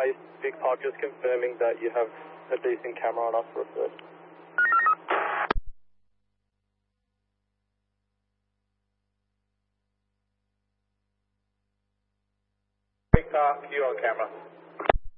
Hi, Big Park, just confirming that you have a decent camera on us for a first. Big Park, you on camera.